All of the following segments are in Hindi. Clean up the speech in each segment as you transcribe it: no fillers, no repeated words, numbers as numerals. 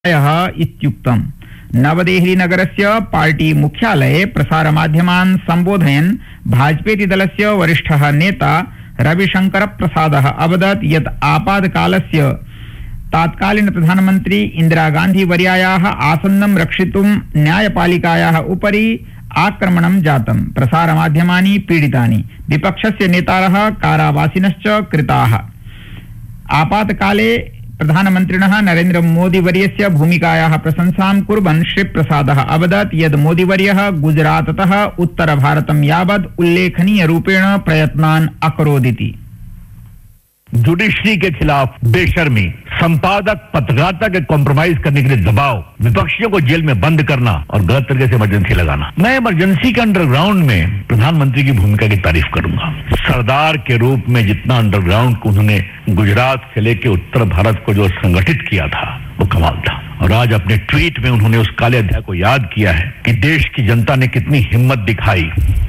इत्युक्तम्। नवदेहली नगरस्य पार्टी मुख्यालये प्रसारमाध्यमान् सम्बोधयन् भाजपेति दलस्य वरिष्ठः नेता रविशंकर प्रसादः अवदत् यत् आपातकालस्य तत्कालीन प्रधानमन्त्री इंदिरा गांधी वर्यायाः आसन्नं रक्षितुं न्यायपालिकायाः उपरि आक्रमणं जातम्। प्रसारमाध्यमानि पीडितानि, विपक्षस्य नेतारः कारावासिनश्च कृताः। आपातकाले प्रधानमन्त्रिणः नरेन्द्र मोदी वर्यस्य भूमिकायाः प्रशंसां कुर्वन् श्री प्रसादः अवदत् यत् मोदीवर्यः गुजराततः उत्तरभारतं यावत् उल्लेखनीयरूपेण प्रयत्नान् अकरोदिति। जुडिशरी के खिलाफ बेशर्मी, संपादक पत्रकारिता के कॉम्प्रोमाइज करने के लिए दबाव, विपक्षियों को जेल में बंद करना और गलत तरीके से इमरजेंसी लगाना। मैं इमरजेंसी के अंडरग्राउंड में प्रधानमंत्री की भूमिका की तारीफ करूंगा। सरदार के रूप में जितना अंडरग्राउंड को उन्होंने गुजरात से लेकर उत्तर भारत को जो संगठित किया था वो कमाल था। और आज अपने ट्वीट में उन्होंने उस काले अध्याय को याद किया है कि देश की जनता ने कितनी हिम्मत दिखाई।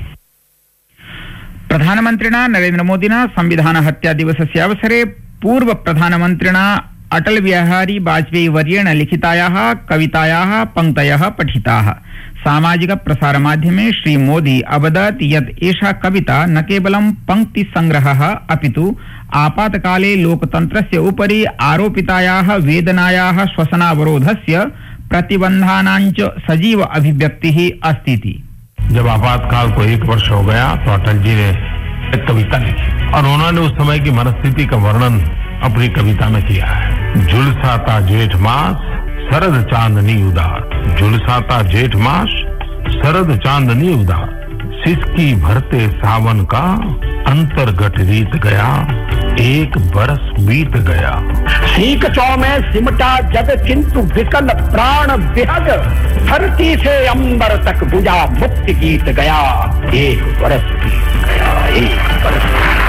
प्रधानमन्त्रिणा नरेन्द्र मोदिना संविधान हत्या दिवसस्य अवसरे पूर्व प्रधानमन्त्रिणा अटल बिहारी वाजपेयी वर्येण लिखितायाः कवितायाः पंक्तयः पठिताः। सामाजिक प्रसार माध्यमे श्री मोदी अवदत् यत् एषा कविता न केवलं पंक्ति संग्रहः अपितु आपातकाले लोकतन्त्रस्य उपरि आरोपितायाः वेदनायाः श्वसनावरोधस्य प्रतिबन्धानाञ्च सजीव अभिव्यक्तिः अस्ति। जब आपातकाल को 1 वर्ष हो गया तो अटल जी ने एक कविता लिखी और उन्होंने उस समय की मनस्थिति का वर्णन अपनी कविता में किया है। झुलसाता जेठ मास शरद चांदनी उदार, झुलसाता जेठ मास शरद चांदनी उदार, सिसकी भरते सावन का अंतर्गत रीत गया, 1 बरस बीत गया। सीख चौ में सिमटा जग किंतु विकल प्राण विहग, धरती से अंबर तक बुझा मुक्ति गीत गया, 1 बरस बीत गया, 1 बरस।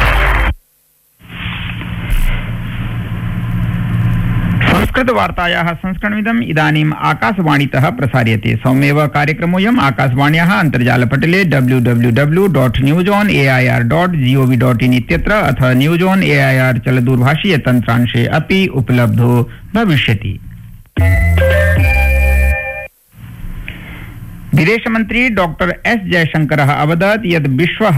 संस्कृत वार्तायाः संस्करणमिदम् इदानीम् आकाशवाणीतः प्रसार्यते। सौम्येव कार्यक्रमोऽयम् आकाशवाण्याः अन्तर्जालपटले www.newsonair.gov.in इत्यत्र अथ न्यूज़ ऑन एआईआर चलदूरभाषीय तन्त्रांशे अपि उपलब्धो भविष्यति। विदेशमन्त्री डॉक्टर एस जयशंकरः अवदत् यत् विश्वम्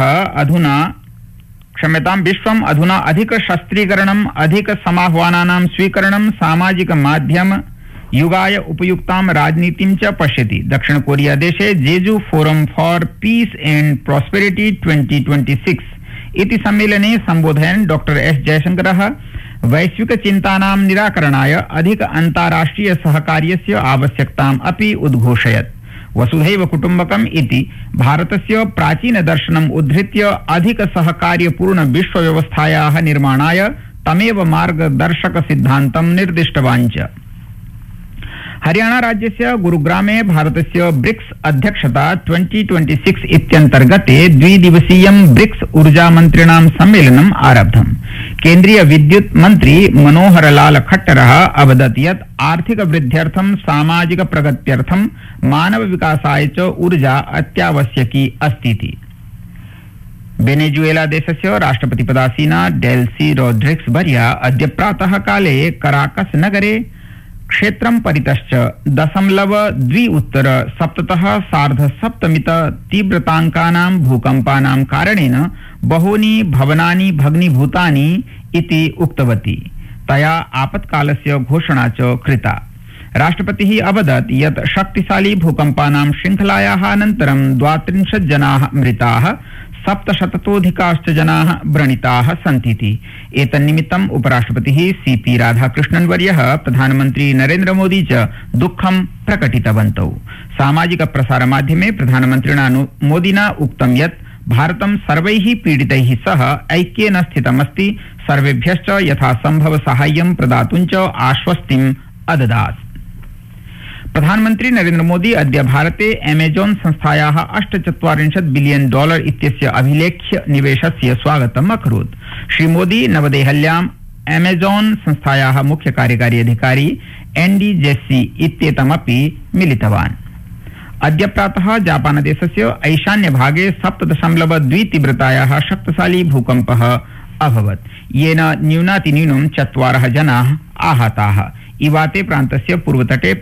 अधुना अधिक शस्त्रीकरणम्, अधिक समाह्वानानां स्वीकरणं, सामाजिक माध्यम युगाय उपयुक्तां राजनीतिं च पश्यति। दक्षिण कोरिया देशे जेजू forum for piece and prosperity 2026 इति सम्मेलने सम्बोधयन् डॉक्टर एस जयशंकरः वैश्विक चिन्तानां निराकरणाय अधिक अन्ताराष्ट्रिय सहकार्यस्य आवश्यकताम् अपि उद्घोषयत्। वसुधैव कुटुम्बकम् इति भारतस्य प्राचीन दर्शनम् उद्धृत्य अधिक सहकार्यपूर्ण विश्वव्यवस्थायाः निर्माणाय तमेव मार्गदर्शक सिद्धान्तं निर्दिष्टवान् च। हरियाणा राज्यस्य गुरुग्रामे भारतस्य ब्रिक्स अध्यक्षता 2026 इत्यन्तर्गते द्विदिवसीयं ब्रिक्स ऊर्जा मन्त्रिणां सम्मेलनम् आरब्धम्। केन्द्रीय विद्युत मन्त्री मनोहर लाल खट्टरः अवदत् यत् आर्थिक वृद्ध्यर्थं, सामाजिक प्रगत्यर्थं, मानव विकासाय च ऊर्जा अत्यावश्यकी अस्ति। वेनेजुएला देशस्य राष्ट्रपतिपदासीना डेल्सी रोड्रिग्स वर्या अद्य प्रातः काले कराकस नगरे क्षेत्रं परितश्च 0.2 उत्तर 7.7 तीव्रताङ्कानां भूकम्पानां कारणेन बहूनि भवनानि भग्नीभूतानि इति उक्तवती। तया आपत्कालस्य घोषणा च कृता। राष्ट्रपतिः अवदत् यत् शक्तिशाली भूकम्पानां श्रृङ्खलायाः अनन्तरं 32 जनाः मृताः, 700तोऽधिकाश्च जनाः व्रणिताः सन्तीति। एतन्निमित्तम् उपराष्ट्रपतिः सीपी राधाकृष्णन् वर्यः प्रधानमन्त्री नरेन्द्र मोदी च दुःखं प्रकटितवन्तौ। सामाजिक प्रसार माध्यमे प्रधानमन्त्रिणा मोदिना उक्तं यत् भारतं सर्वैः पीडितैः सह ऐक्येन स्थितमस्ति, सर्वेभ्यश्च यथासम्भव साहाय्यं प्रदातुं च आश्वस्तिम् अददात्। प्रधानमन्त्री नरेन्द्र मोदी अद्य भारते अमेजॉन संस्थायाः $48 बिलियन इत्यस्य अभिलेख्य निवेशस्य स्वागतम् अकरोत्। श्री मोदी नवदेहल्याम् अमेजॉन संस्थायाः मुख्य कार्यकारी अधिकारी एन्डी जेस्सी इत्येतमपि मिलितवान्। अद्य प्रातः जापान देशस्य ईशान्य भागे 7.2 तीव्रतायाः शक्तिशाली भूकम्पः अभवत्, येन न्यूनातिन्यूनं 4 जनाः आहताः। इवाते प्रान्तस्य पूर्वतटे